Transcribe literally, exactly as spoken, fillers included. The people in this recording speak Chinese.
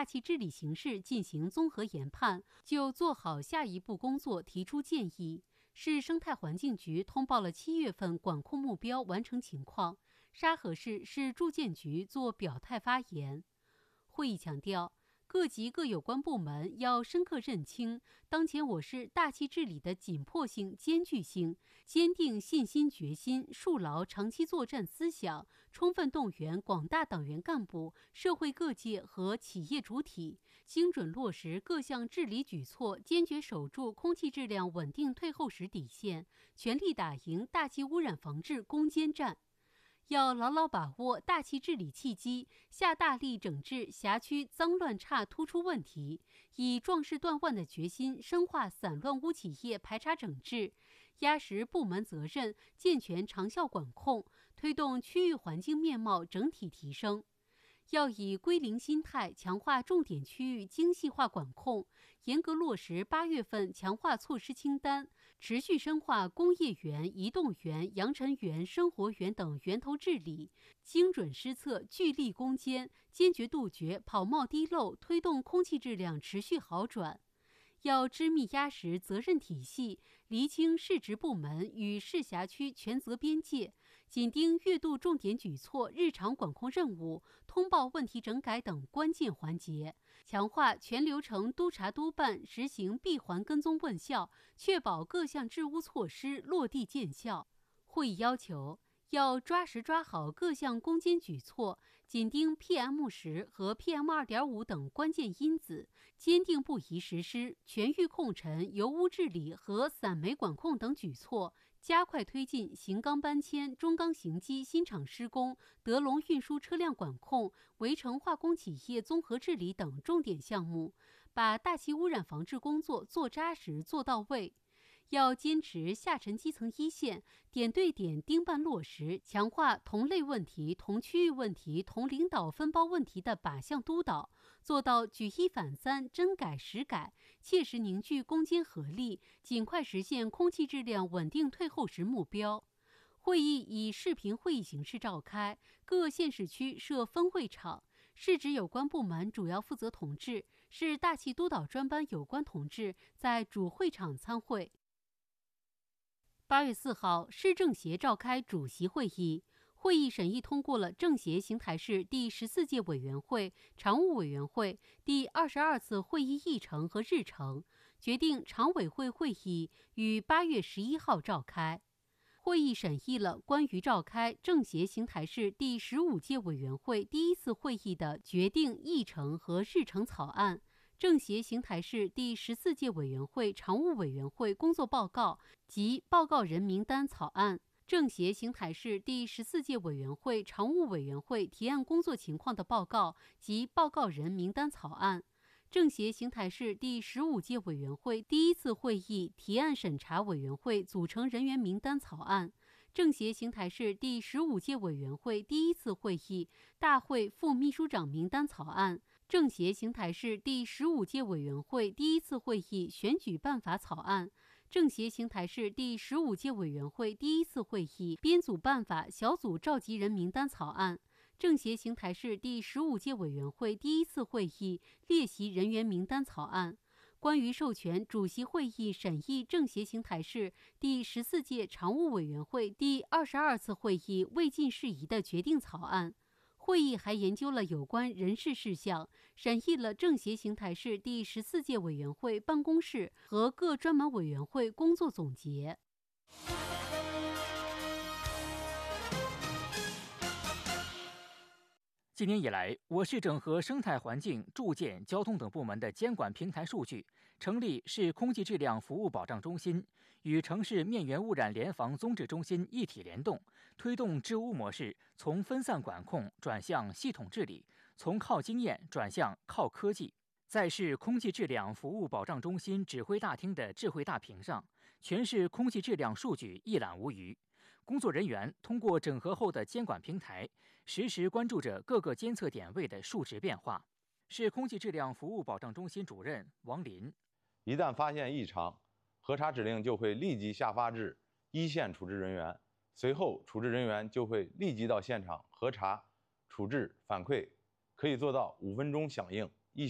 大气治理形势进行综合研判，就做好下一步工作提出建议。市生态环境局通报了七月份管控目标完成情况。沙河市市住建局作表态发言。会议强调，各级各有关部门要深刻认清当前我市大气治理的紧迫性、艰巨性，坚定信心决心，树牢长期作战思想，充分动员广大党员干部、社会各界和企业主体，精准落实各项治理举措，坚决守住空气质量稳定退后时底线，全力打赢大气污染防治攻坚战。要牢牢把握大气治理契机，下大力整治辖区脏乱差突出问题，以壮士断腕的决心深化散乱污企业排查整治，压实部门责任，健全长效管控，推动区域环境面貌整体提升。要以归零心态强化重点区域精细化管控，严格落实八月份强化措施清单，持续深化工业园、移动园、扬尘园、生活园等源头治理，精准施策，聚力攻坚，坚决杜绝跑冒滴漏，推动空气质量持续好转。要织密压实责任体系，厘清市直部门与市辖区权责边界，紧盯月度重点举措、日常管控任务、通报问题整改等关键环节，强化全流程督查督办，实行闭环跟踪问效，确保各项治污措施落地见效。会议要求，要抓实抓好各项攻坚举措，紧盯 P M 十 和 P M 二点五 等关键因子，坚定不移实施全域控尘、油污治理和散煤管控等举措，加快推进型钢搬迁、中钢型机新厂施工、德龙运输车辆管控、围城化工企业综合治理等重点项目，把大气污染防治工作做扎实、做到位。要坚持下沉基层一线，点对点盯办落实，强化同类问题、同区域问题、同领导分包问题的靶向督导，做到举一反三、真改实改，切实凝聚攻坚合力，尽快实现空气质量稳定退后时目标。会议以视频会议形式召开，各县市区设分会场，市直有关部门主要负责同志、市大气督导专班有关同志在主会场参会。八月四号，市政协召开主席会议，会议审议通过了政协邢台市第十四届委员会、常务委员会第二十二次会议议程和日程，决定常委会会议于八月十一号召开。会议审议了关于召开政协邢台市第十五届委员会第一次会议的决定议程和日程草案。政协邢台市第十四届委员会常务委员会工作报告及报告人名单草案，政协邢台市第十四届委员会常务委员会提案工作情况的报告及报告人名单草案，政协邢台市第十五届委员会第一次会议提案审查委员会组成人员名单草案，政协邢台市第十五届委员会第一次会议大会副秘书长名单草案，政协邢台市第十五届委员会第一次会议选举办法草案，政协邢台市第十五届委员会第一次会议编组办法小组召集人名单草案，政协邢台市第十五届委员会第一次会议列席人员名单草案，关于授权主席会议审议政协邢台市第十四届常务委员会第二十二次会议未尽事宜的决定草案。会议还研究了有关人事事项，审议了政协邢台市第十四届委员会办公室和各专门委员会工作总结。 今年以来，我市整合生态环境、住建、交通等部门的监管平台数据，成立市空气质量服务保障中心，与城市面源污染联防综治中心一体联动，推动治污模式从分散管控转向系统治理，从靠经验转向靠科技。在市空气质量服务保障中心指挥大厅的智慧大屏上，全市空气质量数据一览无余。工作人员通过整合后的监管平台，实时关注着各个监测点位的数值变化。市空气质量服务保障中心主任王林： 一旦发现异常，核查指令就会立即下发至一线处置人员，随后处置人员就会立即到现场核查、处置、反馈，可以做到五分钟响应。